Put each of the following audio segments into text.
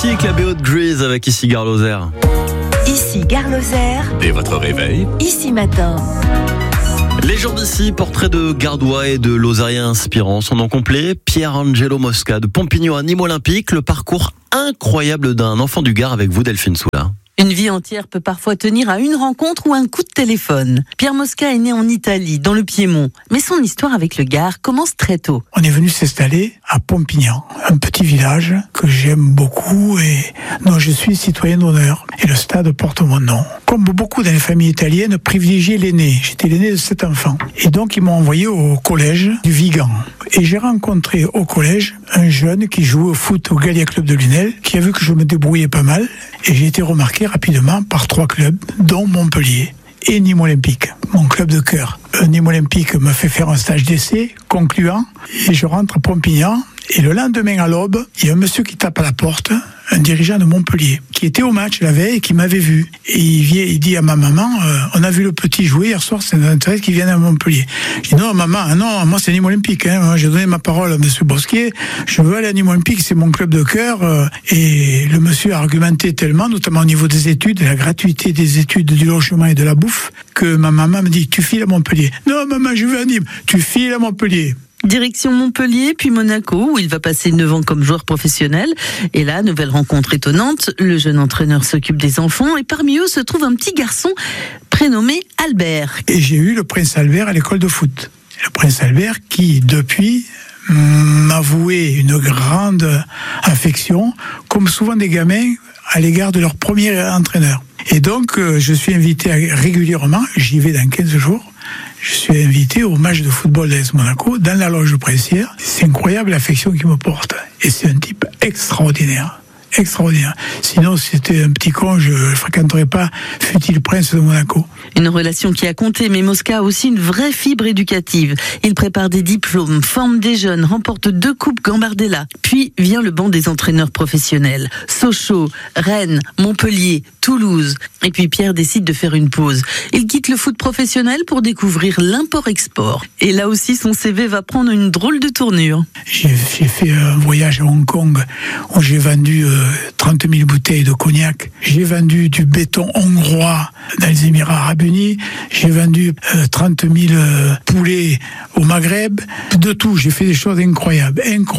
Classique, la BO de Grease avec Ici Gare Lozère. Ici Gare Lozère. Dès votre réveil, Ici Matin. Les gens d'ici, portrait de Gardois et de Lozériens inspirants. Son nom complet, Pierangelo Mosca, de Pompignan à Nîmes Olympique. Le parcours incroyable d'un enfant du Gard avec vous, Delphine Soula. Une vie entière peut parfois tenir à une rencontre ou un coup de téléphone. Pierre Mosca est né en Italie, dans le Piémont. Mais son histoire avec le Gard commence très tôt. On est venu s'installer à Pompignan, un petit village que j'aime beaucoup et dont je suis citoyen d'honneur. Et le stade porte mon nom. Comme beaucoup dans les familles italiennes, privilégier l'aîné. J'étais l'aîné de 7 enfants. Et donc ils m'ont envoyé au collège du Vigan. Et j'ai rencontré au collège un jeune qui jouait au foot au Gallia Club de Lunel, qui a vu que je me débrouillais pas mal. Et j'ai été remarqué rapidement par 3 clubs, dont Montpellier et Nîmes Olympique, mon club de cœur. Nîmes Olympique me fait faire un stage d'essai concluant et je rentre à Pompignan. Et le lendemain à l'aube, il y a un monsieur qui tape à la porte, un dirigeant de Montpellier, qui était au match la veille et qui m'avait vu. Et il dit à ma maman, on a vu le petit jouer hier soir, c'est intéressant qu'il vienne à Montpellier. Je dis non maman, non, moi c'est Nîmes Olympique. Moi, j'ai donné ma parole à monsieur Bosquier, je veux aller à Nîmes Olympique, c'est mon club de cœur. Et le monsieur a argumenté tellement, notamment au niveau des études, de la gratuité des études, du logement et de la bouffe, que ma maman me dit, tu files à Montpellier. Non maman, je veux à Nîmes, tu files à Montpellier. Direction Montpellier, puis Monaco, où il va passer 9 ans comme joueur professionnel. Et là, nouvelle rencontre étonnante, le jeune entraîneur s'occupe des enfants et parmi eux se trouve un petit garçon prénommé Albert. Et j'ai eu le prince Albert à l'école de foot. Le prince Albert qui, depuis, m'a voué une grande affection, comme souvent des gamins, à l'égard de leur premier entraîneur. Et donc, je suis invité régulièrement, j'y vais dans 15 jours, je suis invité au match de football d'AS Monaco, dans la loge princière. C'est incroyable l'affection qu'il me porte. Et c'est un type extraordinaire. Extraordinaire. Sinon, si c'était un petit con, je ne fréquenterais pas, fût-il prince de Monaco. Une relation qui a compté, mais Mosca a aussi une vraie fibre éducative. Il prépare des diplômes, forme des jeunes, remporte 2 coupes Gambardella. Puis vient le banc des entraîneurs professionnels. Sochaux, Rennes, Montpellier, Toulouse. Et puis Pierre décide de faire une pause. Il quitte le foot professionnel pour découvrir l'import-export. Et là aussi, son CV va prendre une drôle de tournure. J'ai fait un voyage à Hong Kong où j'ai vendu 30 000 bouteilles de cognac. J'ai vendu du béton hongrois dans les Émirats Arabes Unis. J'ai vendu 30 000 poulets au Maghreb. De tout, j'ai fait des choses incroyables.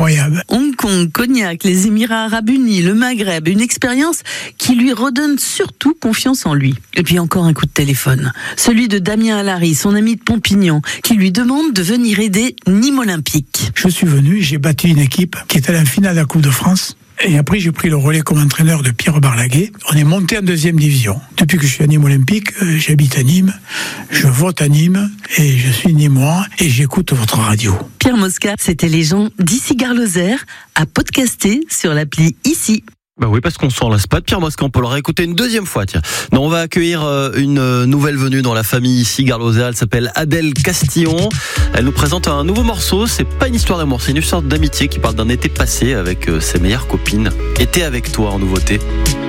Hong Kong, cognac, les Émirats Arabes Unis, le Maghreb, une expérience qui lui redonne surtout confiance en lui. Et puis encore un coup de téléphone. Celui de Damien Alary, son ami de Pompignan, qui lui demande de venir aider Nîmes Olympique. Je suis venu, j'ai bâti une équipe qui est allée en finale de la Coupe de France. Et après, j'ai pris le relais comme entraîneur de Pierre Barlaguet. On est monté en 2e division. Depuis que je suis à Nîmes Olympique, j'habite à Nîmes, je vote à Nîmes, et je suis nîmois, et j'écoute votre radio. Pierre Mosca, c'était les gens d'Ici Gare Lozère, à podcaster sur l'appli Ici. Bah oui, parce qu'on s'en lasse pas de Pierre Mosca, on peut le réécouter une 2e fois, tiens. Non, on va accueillir une nouvelle venue dans la famille Ici Gare Lozère, elle s'appelle Adèle Castillon. Elle nous présente un nouveau morceau, c'est pas une histoire d'amour, c'est une sorte d'amitié qui parle d'un été passé avec ses meilleures copines. Été avec toi en nouveauté.